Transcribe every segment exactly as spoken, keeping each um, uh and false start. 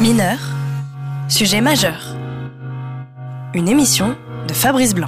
Mineur, sujet majeur. Une émission de Fabrice Blanc.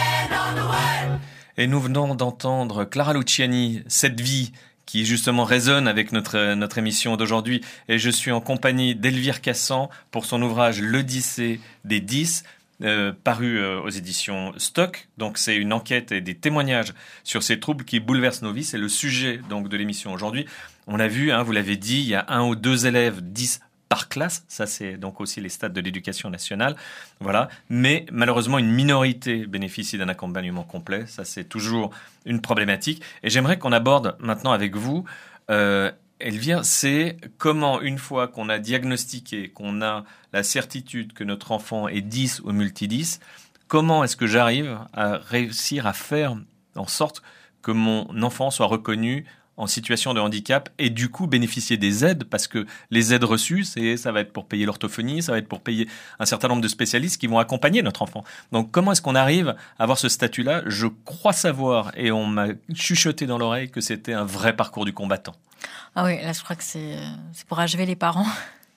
Et nous venons d'entendre Clara Luciani, Cette vie, qui justement résonne avec notre, notre émission d'aujourd'hui. Et je suis en compagnie d'Elvire Cassan pour son ouvrage L'Odyssée des dix, euh, paru euh, aux éditions Stock. Donc c'est une enquête et des témoignages sur ces troubles qui bouleversent nos vies. C'est le sujet donc de l'émission aujourd'hui. On l'a vu, hein, vous l'avez dit, il y a un ou deux élèves, dix par classe, ça c'est donc aussi les stats de l'éducation nationale, voilà. Mais malheureusement, une minorité bénéficie d'un accompagnement complet, ça c'est toujours une problématique. Et j'aimerais qu'on aborde maintenant avec vous, euh, Elvire, c'est comment une fois qu'on a diagnostiqué, qu'on a la certitude que notre enfant est dix ou multi-dix, comment est-ce que j'arrive à réussir à faire en sorte que mon enfant soit reconnu en situation de handicap et du coup bénéficier des aides, parce que les aides reçues, c'est, ça va être pour payer l'orthophonie, ça va être pour payer un certain nombre de spécialistes qui vont accompagner notre enfant. Donc comment est-ce qu'on arrive à avoir ce statut-là ? Je crois savoir, et on m'a chuchoté dans l'oreille, que c'était un vrai parcours du combattant. Ah oui, là je crois que c'est, c'est pour achever les parents.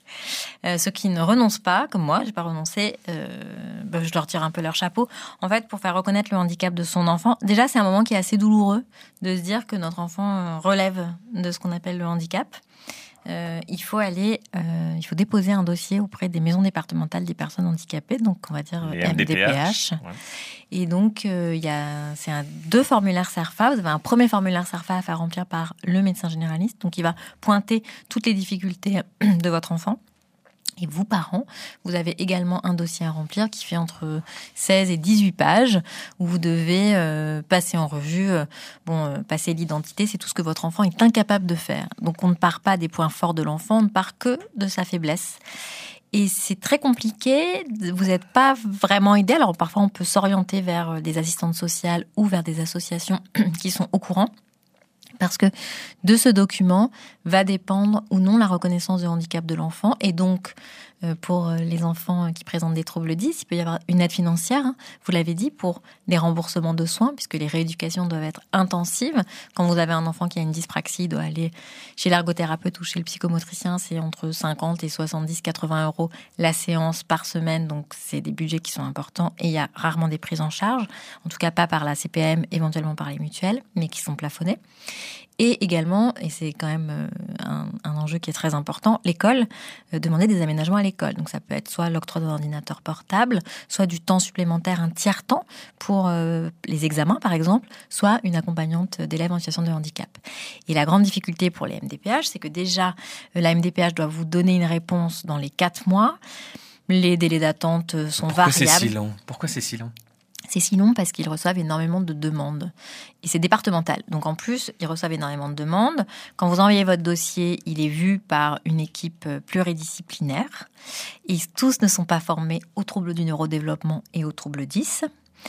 Euh, ceux qui ne renoncent pas, comme moi, j'ai pas renoncé, euh, ben, je leur tire un peu leur chapeau. En fait, pour faire reconnaître le handicap de son enfant, déjà c'est un moment qui est assez douloureux de se dire que notre enfant relève de ce qu'on appelle le handicap. Euh, il faut aller, euh, il faut déposer un dossier auprès des maisons départementales des personnes handicapées, donc on va dire les M D P H. Ouais. Et donc euh, il y a, c'est un, deux formulaires CERFA. Vous avez un premier formulaire CERFA à faire remplir par le médecin généraliste, donc il va pointer toutes les difficultés de votre enfant. Et vous, parents, vous avez également un dossier à remplir qui fait entre seize et dix-huit pages où vous devez euh, passer en revue, euh, bon, euh, passer l'identité, c'est tout ce que votre enfant est incapable de faire. Donc on ne part pas des points forts de l'enfant, on ne part que de sa faiblesse. Et c'est très compliqué, vous n'êtes pas vraiment aidé. Alors parfois on peut s'orienter vers des assistantes sociales ou vers des associations qui sont au courant. Parce que de ce document va dépendre ou non la reconnaissance de handicap de l'enfant. Et donc, euh, pour les enfants qui présentent des troubles dix, il peut y avoir une aide financière, hein, vous l'avez dit, pour les remboursements de soins, puisque les rééducations doivent être intensives. Quand vous avez un enfant qui a une dyspraxie, il doit aller chez l'ergothérapeute ou chez le psychomotricien, c'est entre cinquante et soixante-dix, quatre-vingts euros la séance par semaine. Donc, c'est des budgets qui sont importants et il y a rarement des prises en charge. En tout cas, pas par la C P M, éventuellement par les mutuelles, mais qui sont plafonnés. Et également, et c'est quand même un, un enjeu qui est très important, l'école, euh, demander des aménagements à l'école. Donc ça peut être soit l'octroi d'un ordinateur portable, soit du temps supplémentaire, un tiers-temps pour euh, les examens par exemple, soit une accompagnante d'élèves en situation de handicap. Et la grande difficulté pour les M D P H, c'est que déjà, euh, la M D P H doit vous donner une réponse dans les quatre mois. Les délais d'attente sont Pourquoi variables. C'est si long ? Pourquoi c'est si long ? C'est si long parce qu'ils reçoivent énormément de demandes. Et c'est départemental. Donc en plus, ils reçoivent énormément de demandes. Quand vous envoyez votre dossier, il est vu par une équipe pluridisciplinaire. Et tous ne sont pas formés aux troubles du neurodéveloppement et aux troubles dix.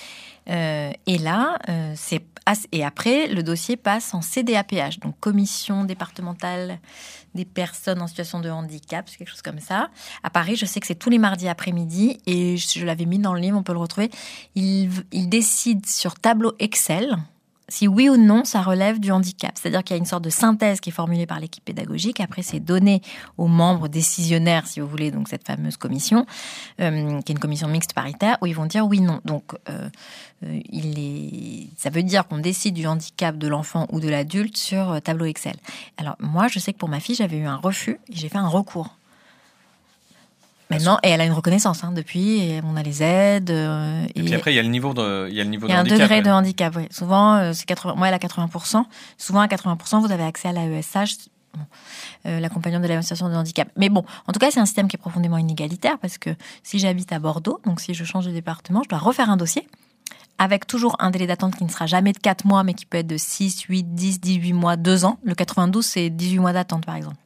Euh, et là, euh, c'est et après, le dossier passe en C D A P H, donc Commission départementale des personnes en situation de handicap, c'est quelque chose comme ça. À Paris, je sais que c'est tous les mardis après-midi, et je l'avais mis dans le livre, on peut le retrouver. Ils, ils décident sur tableau Excel si oui ou non ça relève du handicap. C'est-à-dire qu'il y a une sorte de synthèse qui est formulée par l'équipe pédagogique. Après, c'est donné aux membres décisionnaires, si vous voulez, donc cette fameuse commission, euh, qui est une commission mixte paritaire, où ils vont dire oui, non. Donc, euh, euh, il est... ça veut dire qu'on décide du handicap de l'enfant ou de l'adulte sur euh, tableau Excel. Alors, moi, je sais que pour ma fille, j'avais eu un refus et j'ai fait un recours. Maintenant, et elle a une reconnaissance hein, depuis, et on a les aides. Euh, et, et puis après, il y a le niveau de, il y a le niveau de handicap. Il y a un degré ouais. de handicap, oui. Souvent, euh, c'est quatre-vingts, moi, elle a quatre-vingts pour cent. Souvent, à quatre-vingts pour cent, vous avez accès à l'A E S H, bon, euh, l'accompagnant de la situation de handicap. Mais bon, en tout cas, c'est un système qui est profondément inégalitaire, parce que si j'habite à Bordeaux, donc si je change de département, je dois refaire un dossier, avec toujours un délai d'attente qui ne sera jamais de quatre mois, mais qui peut être de six, huit, dix, dix-huit mois, deux ans. Le quatre-vingt-douze, c'est dix-huit mois d'attente, par exemple.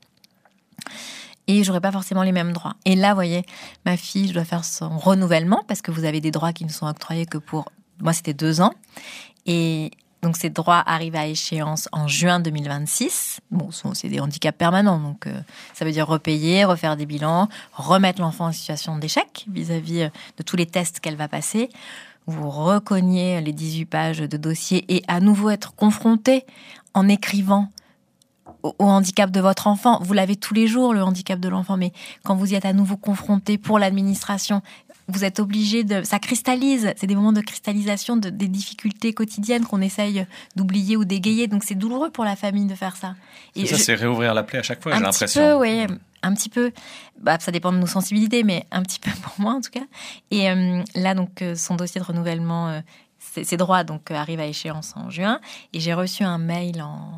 Et j'aurais pas forcément les mêmes droits. Et là, vous voyez, ma fille, je dois faire son renouvellement parce que vous avez des droits qui ne sont octroyés que pour... Moi, c'était deux ans. Et donc, ces droits arrivent à échéance en juin deux mille vingt-six. Bon, c'est des handicaps permanents. Donc, euh, ça veut dire repayer, refaire des bilans, remettre l'enfant en situation d'échec vis-à-vis de tous les tests qu'elle va passer. Vous recognez les dix-huit pages de dossier et à nouveau être confronté en écrivant au, au handicap de votre enfant. Vous l'avez tous les jours, le handicap de l'enfant, mais quand vous y êtes à nouveau confronté pour l'administration, vous êtes obligé de... Ça cristallise, c'est des moments de cristallisation de, des difficultés quotidiennes qu'on essaye d'oublier ou d'égayer. Donc c'est douloureux pour la famille de faire ça. Et ça, je... c'est réouvrir la plaie à chaque fois, un j'ai petit l'impression. Peu, oui, un petit peu. Bah, ça dépend de nos sensibilités, mais un petit peu pour moi en tout cas. Et euh, là, donc, euh, son dossier de renouvellement, euh, ses, ses droits donc, euh, arrivent à échéance en juin. Et j'ai reçu un mail en,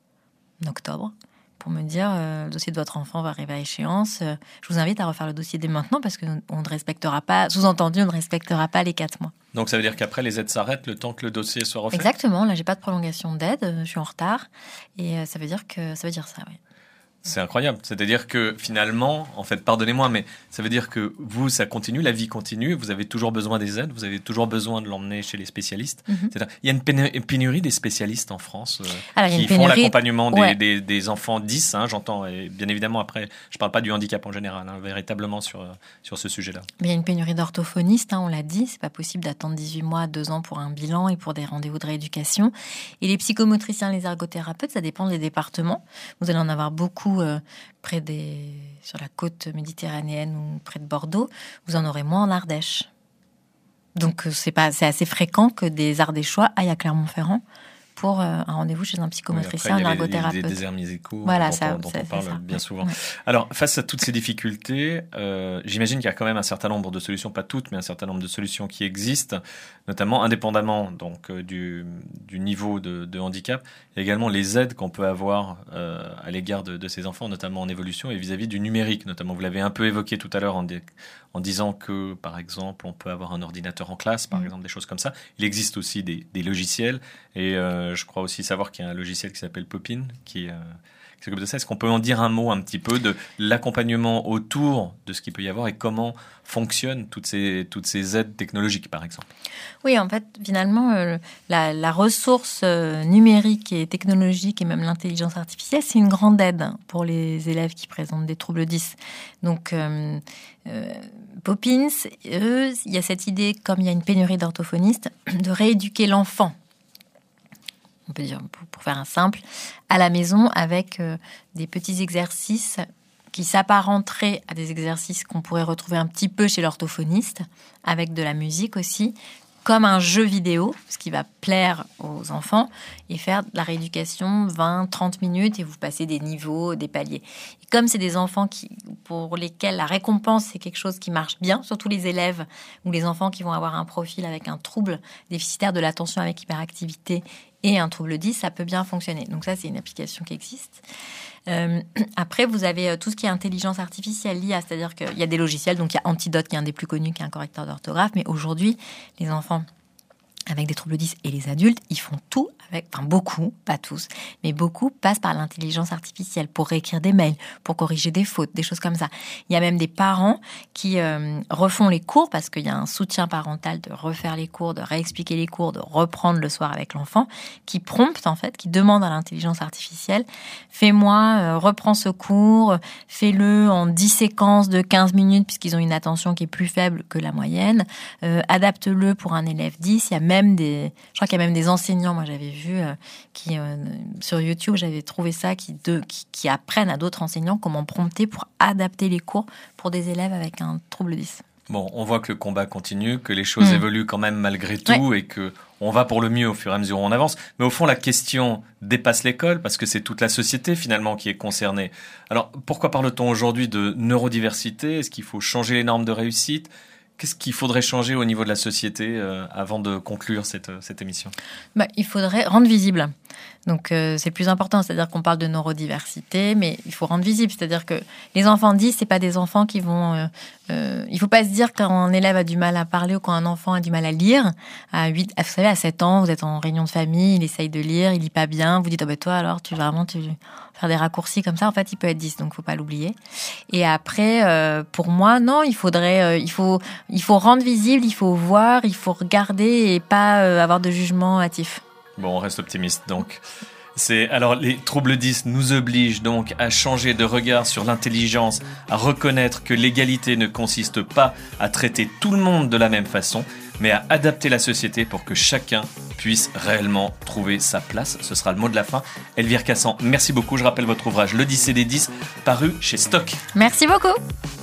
en octobre pour me dire euh, le dossier de votre enfant va arriver à échéance. Euh, je vous invite à refaire le dossier dès maintenant parce qu'on ne respectera pas, sous-entendu, on ne respectera pas les quatre mois. Donc ça veut dire qu'après, les aides s'arrêtent le temps que le dossier soit refait ? Exactement. Là, j'ai pas de prolongation d'aide. Euh, je suis en retard. Et euh, ça veut dire que ça veut dire ça, oui. C'est incroyable. C'est-à-dire que finalement, en fait, pardonnez-moi, mais ça veut dire que vous, ça continue, la vie continue, vous avez toujours besoin des aides, vous avez toujours besoin de l'emmener chez les spécialistes. Mm-hmm. C'est-à-dire, il y a une pénu- pénurie des spécialistes en France euh, Alors, qui font l'accompagnement des, ouais. des, des enfants dix, hein, j'entends, et bien évidemment, après, je ne parle pas du handicap en général, hein, véritablement sur, sur ce sujet-là. Mais il y a une pénurie d'orthophonistes, hein, on l'a dit, c'est pas possible d'attendre dix-huit mois, deux ans pour un bilan et pour des rendez-vous de rééducation. Et les psychomotriciens, les ergothérapeutes, ça dépend des départements. Vous allez en avoir beaucoup euh, près des, sur la côte méditerranéenne ou près de Bordeaux, vous en aurez moins en Ardèche. Donc c'est, pas, c'est assez fréquent que des Ardéchois aillent à Clermont-Ferrand pour euh, un rendez-vous chez un psychomotricien, oui, un ergothérapeute. Il y a des déserts musicaux voilà, dont, ça, on, dont ça, on parle ça, bien ouais, souvent. Ouais. Alors, face à toutes ces difficultés, euh, j'imagine qu'il y a quand même un certain nombre de solutions, pas toutes, mais un certain nombre de solutions qui existent, notamment indépendamment donc, euh, du, du niveau de, de handicap, et également les aides qu'on peut avoir euh, à l'égard de, de ces enfants, notamment en évolution et vis-à-vis du numérique, notamment. Vous l'avez un peu évoqué tout à l'heure en, dé, en disant que, par exemple, on peut avoir un ordinateur en classe, par mmh. exemple, des choses comme ça. Il existe aussi des, des logiciels, et euh, je crois aussi savoir qu'il y a un logiciel qui s'appelle Popin, qui, euh, qui s'occupe de ça. Est-ce qu'on peut en dire un mot un petit peu de l'accompagnement autour de ce qu'il peut y avoir et comment fonctionnent toutes ces, toutes ces aides technologiques, par exemple ? Oui, en fait, finalement, euh, la, la ressource euh, numérique et technologique et même l'intelligence artificielle, c'est une grande aide pour les élèves qui présentent des troubles dys. Donc, euh, euh, Poppins, eux, il y a cette idée, comme il y a une pénurie d'orthophonistes, de rééduquer l'enfant. On peut dire, pour, pour faire un simple, à la maison avec euh, des petits exercices qui s'apparenteraient à des exercices qu'on pourrait retrouver un petit peu chez l'orthophoniste, avec de la musique aussi, comme un jeu vidéo, ce qui va plaire aux enfants, et faire de la rééducation vingt à trente minutes, et vous passez des niveaux, des paliers. Et comme c'est des enfants qui, pour lesquels la récompense, c'est quelque chose qui marche bien, surtout les élèves ou les enfants qui vont avoir un profil avec un trouble déficitaire de l'attention avec hyperactivité et un trouble dys, ça peut bien fonctionner. Donc ça, c'est une application qui existe. Euh, après, vous avez tout ce qui est intelligence artificielle, l'I A, c'est-à-dire qu'il y a des logiciels, donc il y a Antidote, qui est un des plus connus, qui est un correcteur d'orthographe, mais aujourd'hui, les enfants avec des troubles dys et les adultes, ils font tout avec, enfin beaucoup, pas tous, mais beaucoup passent par l'intelligence artificielle pour réécrire des mails, pour corriger des fautes, des choses comme ça. Il y a même des parents qui euh, refont les cours parce qu'il y a un soutien parental de refaire les cours, de réexpliquer les cours, de reprendre le soir avec l'enfant, qui promptent en fait, qui demandent à l'intelligence artificielle, fais-moi, euh, reprends ce cours, fais-le en dix séquences de quinze minutes puisqu'ils ont une attention qui est plus faible que la moyenne, euh, adapte-le pour un élève dys. Il y a même des, je crois qu'il y a même des enseignants, moi j'avais vu euh, qui euh, sur YouTube, j'avais trouvé ça, qui, de, qui, qui apprennent à d'autres enseignants comment prompter pour adapter les cours pour des élèves avec un trouble dys. Bon, on voit que le combat continue, que les choses mmh. évoluent quand même malgré tout, ouais. et que on va pour le mieux au fur et à mesure où on avance. Mais au fond, la question dépasse l'école parce que c'est toute la société finalement qui est concernée. Alors, pourquoi parle-t-on aujourd'hui de neurodiversité ? Est-ce qu'il faut changer les normes de réussite ? Qu'est-ce qu'il faudrait changer au niveau de la société euh, avant de conclure cette, cette émission ? Bah, il faudrait rendre visible. Donc, euh, c'est plus important. C'est-à-dire qu'on parle de neurodiversité, mais il faut rendre visible. C'est-à-dire que les enfants dys, c'est pas des enfants qui vont... Euh, euh, il faut pas se dire quand un élève a du mal à parler ou quand un enfant a du mal à lire. À huit, vous savez, à sept ans, vous êtes en réunion de famille, il essaye de lire, il lit pas bien. Vous dites, oh ben toi, alors, tu vraiment... tu faire des raccourcis comme ça, en fait, il peut être dys, donc faut pas l'oublier. Et après, euh, pour moi, non, il faudrait, euh, il faut, il faut rendre visible, il faut voir, il faut regarder et pas euh, avoir de jugement hâtif. Bon, on reste optimiste, donc. C'est, alors, les troubles dys nous obligent donc à changer de regard sur l'intelligence, à reconnaître que l'égalité ne consiste pas à traiter tout le monde de la même façon, mais à adapter la société pour que chacun puisse réellement trouver sa place. Ce sera le mot de la fin. Elvire Cassan, merci beaucoup. Je rappelle votre ouvrage L'Odyssée des dix, paru chez Stock. Merci beaucoup.